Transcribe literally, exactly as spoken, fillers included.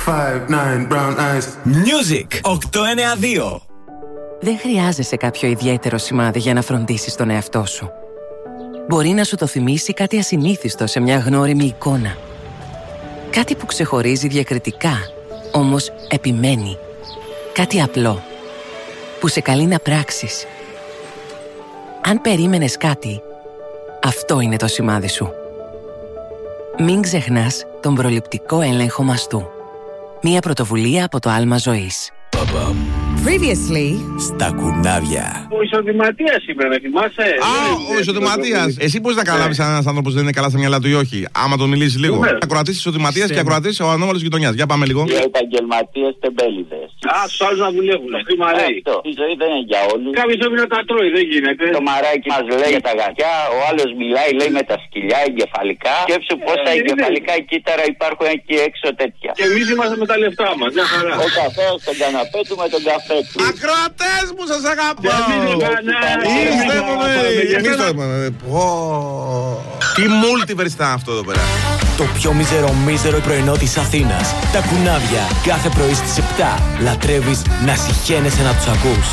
five nine brown eyes. Music οκτώ εννιά δύο. Δεν χρειάζεσαι κάποιο ιδιαίτερο σημάδι για να φροντίσεις τον εαυτό σου. Μπορεί να σου το θυμίσει κάτι ασυνήθιστο σε μια γνώριμη εικόνα. Κάτι που ξεχωρίζει διακριτικά, όμως επιμένει. Κάτι απλό, που σε καλεί να πράξεις. Αν περίμενες κάτι, αυτό είναι το σημάδι σου. Μην ξεχνάς τον προληπτικό έλεγχο μαστού. Μία πρωτοβουλία από το άλμα ζωής. Previously, στα κουνάβια. Ο ισοδηματίας είπε, με θυμάσαι? Α, ο ισοδηματίας. Εσύ πώς να καταλάβεις αν ένας άνθρωπος δεν είναι καλά στα μυαλά του ή όχι, άμα τον μιλήσει λίγο? Ακροατής ισοδηματίας και ακροατής ο ανώμαλος γειτονιάς. Για πάμε λίγο. Οι επαγγελματίες τεμπέληδες. Α, τους άλλους να δουλεύουν. Χρήμα λέει. Η ζωή δεν είναι για όλους. Κάποιος πρέπει να τα τρώει, δεν γίνεται. Το μαράκι μας λέει για τα γατιά, ο άλλος μιλάει, λέει με τα σκυλιά εγκεφαλικά. Σκέψου πόσα εγκεφαλικά κύτταρα υπάρχουν εκεί έξω τέτοια. Και εμείς είμαστε με τα λεφτά μας. Μια χαρά. Ο καφέος στον καναπέ του με τον καφέ του. Ακροατές μου, σας αγαπώ! Είστε Εμείς το είπαμε. Τι multiverse ήταν αυτό εδώ πέρα. Το πιο μίζερο μίζερο πρωινό της Αθήνας. Τα κουνάβια. Κάθε πρωί στις επτά. Λατρεύεις να συχαίνεσαι να τους ακούς.